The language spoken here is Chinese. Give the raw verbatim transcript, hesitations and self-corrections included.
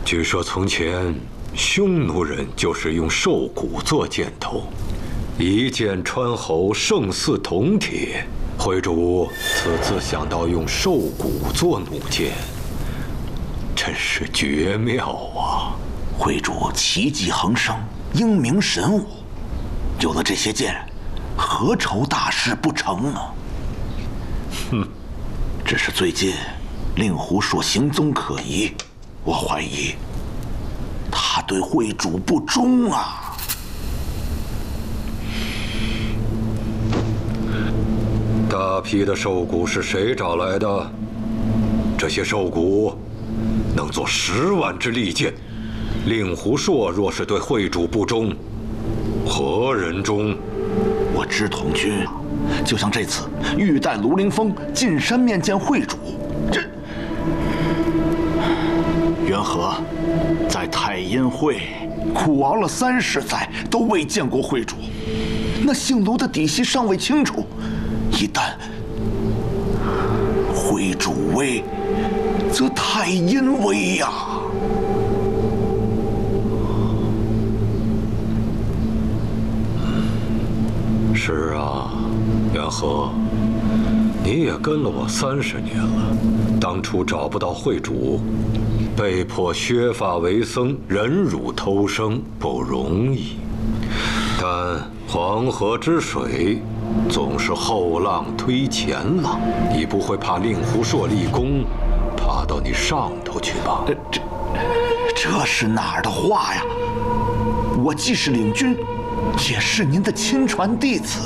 据说从前匈奴人就是用兽骨做箭头，一箭穿喉，胜似铜铁。会主此次想到用兽骨做弩箭，真是绝妙啊！ 会主奇技横生，英明神武，有了这些箭，何愁大事不成呢？ 哼， 只是最近令狐硕行踪可疑，我怀疑他对会主不忠啊。 大批的兽骨是谁找来的？这些兽骨能做十万支利箭。令狐硕若是对会主不忠，何人忠？ 我知统军就像这次欲带庐陵峰进山面见会主，这元和在太阴会苦熬了三十载，都未见过会主。那姓卢的底细尚未清楚，一旦会主危，则太阴危呀！ 是啊，元和，你也跟了我三十年了。当初找不到会主，被迫削发为僧，忍辱偷生，不容易。但黄河之水总是后浪推前浪，你不会怕令狐硕立功，爬到你上头去吧？ 这这这是哪儿的话呀？我既是领军，也是您的亲传弟子。